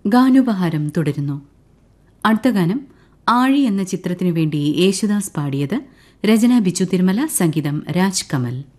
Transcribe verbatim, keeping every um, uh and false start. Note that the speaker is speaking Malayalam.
ഗാനോപഹാരം തുടരുന്നു. അടുത്ത ഗാനം ആഴി എന്ന ചിത്രത്തിനു വേണ്ടി യേശുദാസ് പാടിയത്. രചന ബിച്ചു തിരുമല, സംഗീതം രാജ് കമൽ.